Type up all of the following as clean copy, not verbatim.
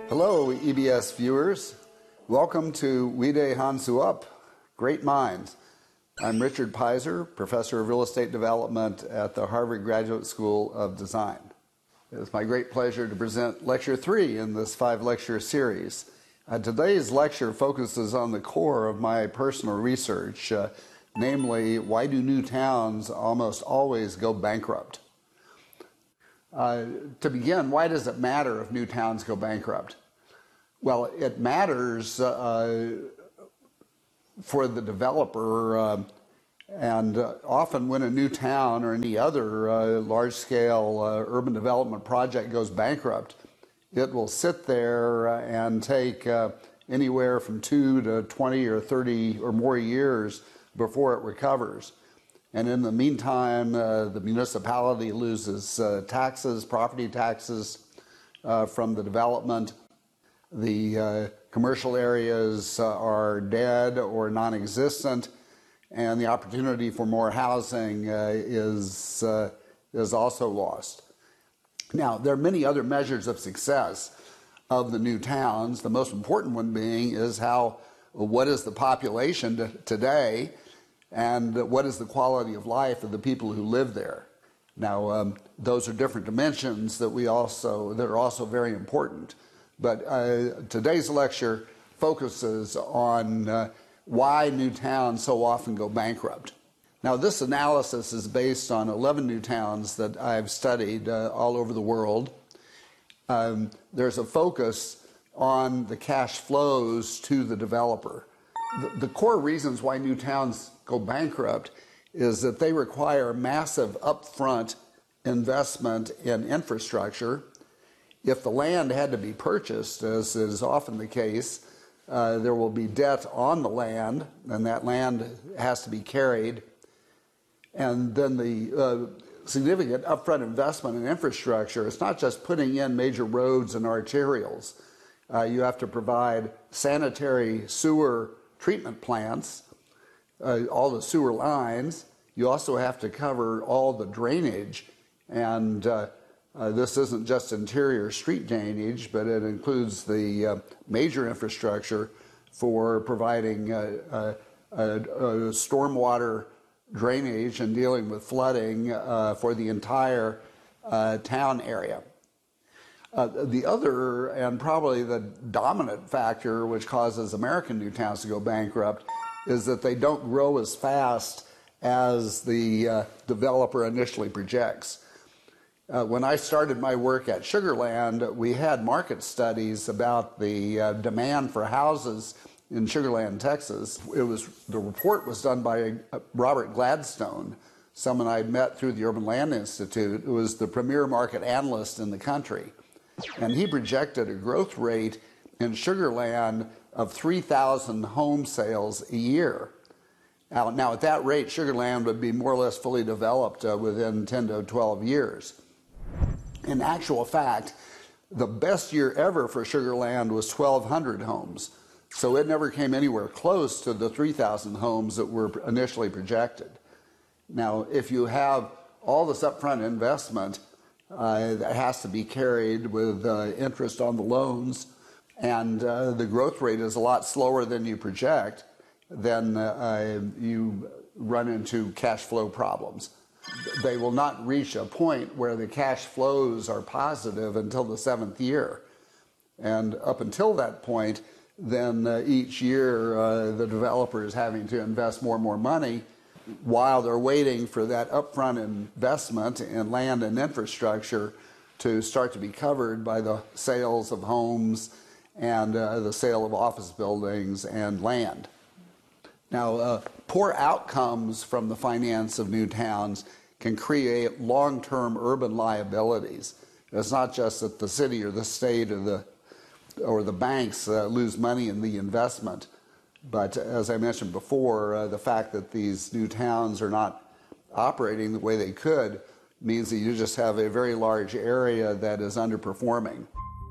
Hello, EBS viewers. Welcome to Wide Hansu Up, Great Minds. I'm Richard Pizer, Professor of Real Estate Development at the Harvard Graduate School of Design. It's my great pleasure to present Lecture 3 in this 5-lecture series. Today's lecture focuses on the core of my personal research, namely, why do new towns almost always go bankrupt? To begin, why does it matter if new towns go bankrupt? Well, it matters for the developer, and often when a new town or any other large-scale urban development project goes bankrupt, it will sit there and take anywhere from 2 to 20 or 30 or more years before it recovers. And in the meantime, the municipality loses taxes, property taxes from the development. The commercial areas are dead or non-existent, and the opportunity for more housing is also lost. Now, there are many other measures of success of the new towns. The most important one being is what is the population today, and what is the quality of life of the people who live there. Now, those are different dimensions that are also very important. But today's lecture focuses on why new towns so often go bankrupt. Now, this analysis is based on 11 new towns that I've studied all over the world. There's a focus on the cash flows to the developer. The core reasons why new towns go bankrupt is that they require massive upfront investment in infrastructure. If the land had to be purchased, as is often the case, there will be debt on the land, and that land has to be carried. And then the significant upfront investment in infrastructure, it's not just putting in major roads and arterials. You have to provide sanitary sewer treatment plants, all the sewer lines. You also have to cover all the drainage, and this isn't just interior street drainage, but it includes the major infrastructure for providing stormwater drainage and dealing with flooding for the entire town area. The other, and probably the dominant factor which causes American new towns to go bankrupt, is that they don't grow as fast as the developer initially projects. When I started my work at Sugar Land, we had market studies about the demand for houses in Sugar Land, Texas. The report was done by Robert Gladstone, someone I met through the Urban Land Institute, who was the premier market analyst in the country. And he projected a growth rate in Sugar Land of 3,000 home sales a year. Now, at that rate, Sugar Land would be more or less fully developed within 10 to 12 years. In actual fact, the best year ever for Sugar Land was 1,200 homes. So it never came anywhere close to the 3,000 homes that were initially projected. Now, if you have all this upfront investment that has to be carried with interest on the loans, and the growth rate is a lot slower than you project, then you run into cash flow problems. They will not reach a point where the cash flows are positive until the 7th year. And up until that point, then each year the developer is having to invest more and more money while they're waiting for that upfront investment in land and infrastructure to start to be covered by the sales of homes and the sale of office buildings and land. Now, poor outcomes from the finance of new towns can create long-term urban liabilities. It's not just that the city or the state or the banks lose money in the investment, but as I mentioned before, the fact that these new towns are not operating the way they could means that you just have a very large area that is underperforming.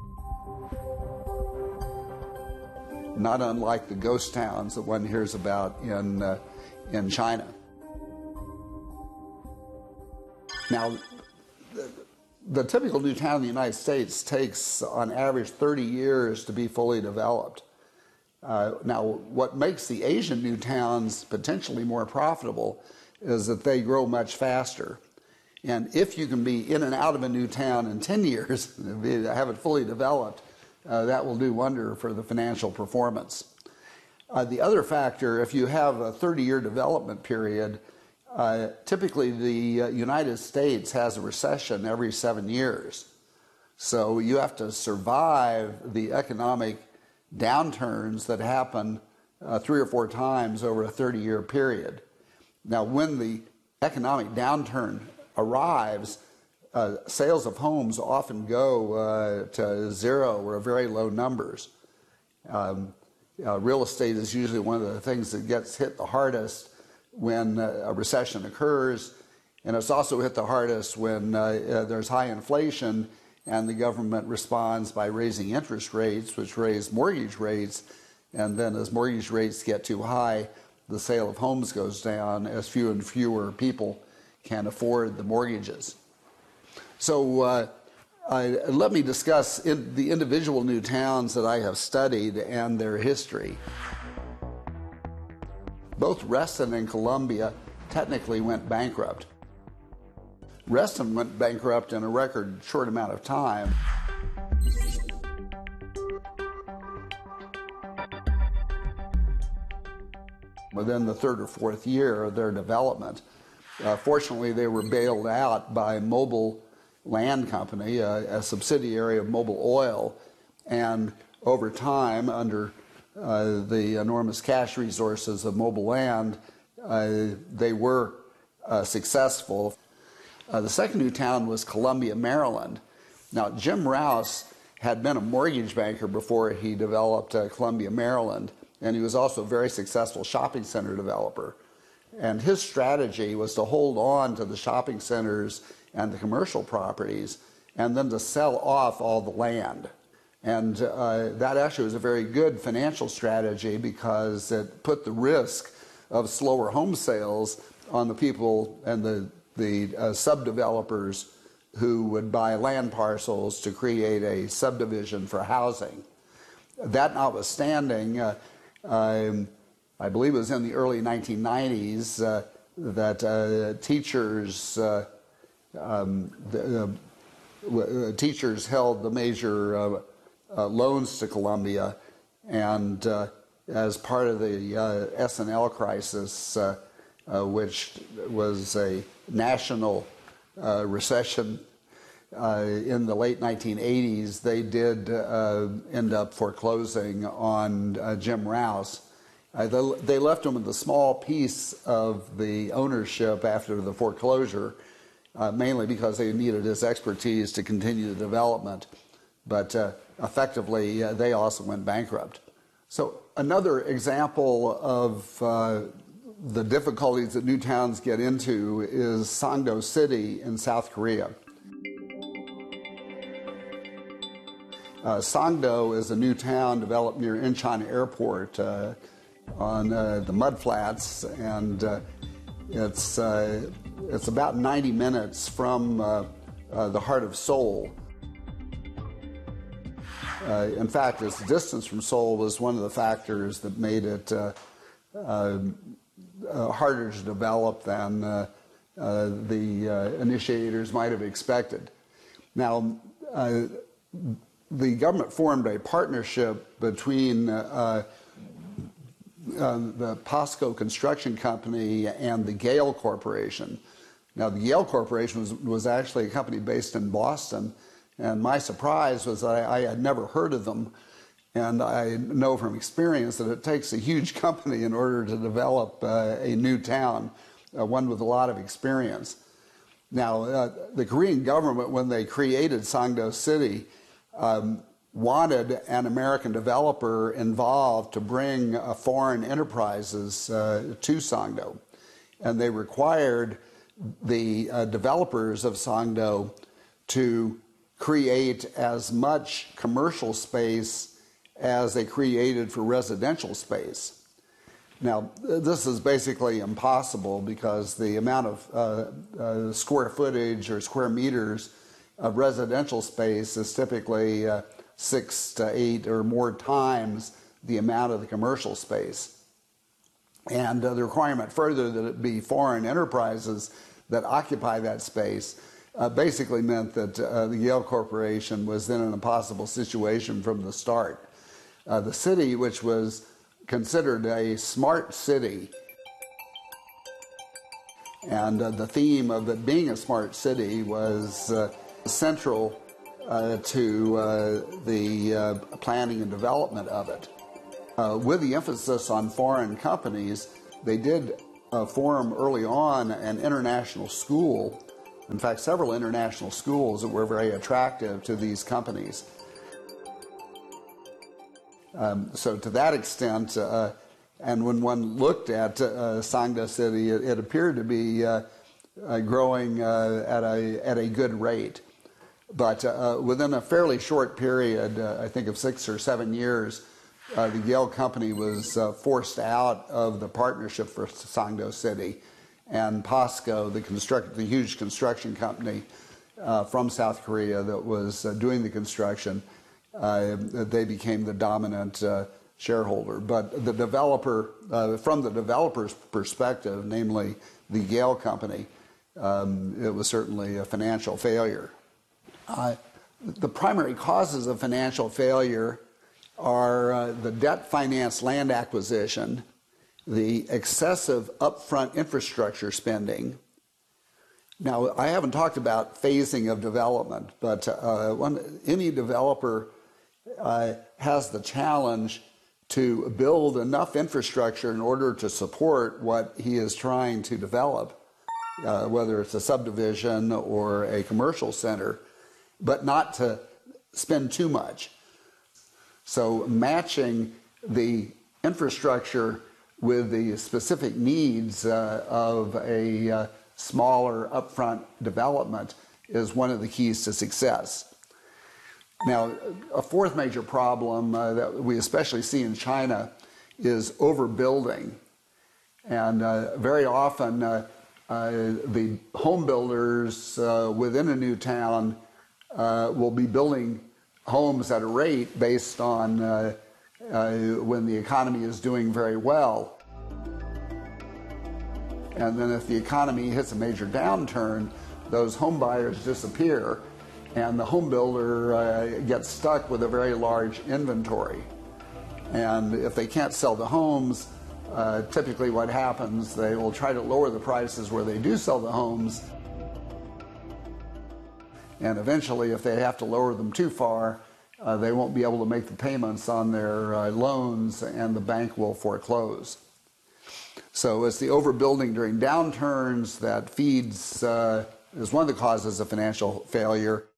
Not unlike the ghost towns that one hears about in China. Now, the typical new town in the United States takes, on average, 30 years to be fully developed. Now, what makes the Asian new towns potentially more profitable is that they grow much faster. And if you can be in and out of a new town in 10 years, have it fully developed, that will do wonder for the financial performance. The other factor, if you have a 30-year development period, typically the United States has a recession every 7 years. So you have to survive the economic downturns that happen 3 or 4 times over a 30-year period. Now, when the economic downturn arrives, sales of homes often go to zero or very low numbers. Real estate is usually one of the things that gets hit the hardest when a recession occurs, and it's also hit the hardest when there's high inflation and the government responds by raising interest rates, which raise mortgage rates, and then as mortgage rates get too high, the sale of homes goes down as fewer and fewer people can afford the mortgages. So let me discuss the individual new towns that I have studied and their history. Both Reston and Columbia technically went bankrupt. Reston went bankrupt in a record short amount of time. Within the 3rd or 4th year of their development. Fortunately, they were bailed out by Mobil Land Company, a subsidiary of Mobil Oil, and over time, under the enormous cash resources of Mobil Land, they were successful. The second new town was Columbia, Maryland. Now, Jim Rouse had been a mortgage banker before he developed Columbia, Maryland, and he was also a very successful shopping center developer. And his strategy was to hold on to the shopping centers and the commercial properties and then to sell off all the land. And that actually was a very good financial strategy because it put the risk of slower home sales on the people and the sub-developers who would buy land parcels to create a subdivision for housing. That notwithstanding, I believe it was in the early 1990s that teachers held the major loans to Columbia, and as part of the S&L crisis, which was a national recession in the late 1980s, they did end up foreclosing on Jim Rouse. They left him with a small piece of the ownership after the foreclosure, mainly because they needed his expertise to continue the development. But effectively, they also went bankrupt. So another example of the difficulties that new towns get into is Songdo City in South Korea. Songdo is a new town developed near Incheon Airport on the mudflats, and it's about 90 minutes from the heart of Seoul. In fact, its distance from Seoul was one of the factors that made it harder to develop than the initiators might have expected. Now, the government formed a partnership between the POSCO Construction Company and the Gale Corporation. Now, the Gale Corporation was actually a company based in Boston, and my surprise was that I had never heard of them. And I know from experience that it takes a huge company in order to develop a new town, one with a lot of experience. Now, the Korean government, when they created Songdo City, wanted an American developer involved to bring foreign enterprises to Songdo. And they required the developers of Songdo to create as much commercial space as they created for residential space. Now, this is basically impossible because the amount of square footage or square meters of residential space is typically 6 to 8 or more times the amount of the commercial space. And the requirement further that it be foreign enterprises that occupy that space basically meant that the Yale Corporation was in an impossible situation from the start. The city, which was considered a smart city, and the theme of it being a smart city was central to the planning and development of it. With the emphasis on foreign companies, they did form early on an international school. In fact, several international schools that were very attractive to these companies. So to that extent, and when one looked at Sangdo City, it appeared to be growing at a good rate. But within a fairly short period, I think of 6 or 7 years, the Yale company was forced out of the partnership for Sangdo City, and POSCO, the huge construction company from South Korea that was doing the construction, they became the dominant shareholder. But the developer, from the developer's perspective, namely the Yale company, it was certainly a financial failure. The primary causes of financial failure are the debt-financed land acquisition, the excessive upfront infrastructure spending. Now, I haven't talked about phasing of development, but any developer has the challenge to build enough infrastructure in order to support what he is trying to develop, whether it's a subdivision or a commercial center, but not to spend too much. So matching the infrastructure with the specific needs of a smaller upfront development is one of the keys to success. Now, a fourth major problem that we especially see in China is overbuilding. And very often the home builders within a new town will be building homes at a rate based on when the economy is doing very well. And then if the economy hits a major downturn, those home buyers disappear, and the home builder gets stuck with a very large inventory. And if they can't sell the homes, typically what happens, they will try to lower the prices where they do sell the homes. And eventually, if they have to lower them too far, they won't be able to make the payments on their loans, and the bank will foreclose. So it's the overbuilding during downturns that feeds, is one of the causes of financial failure.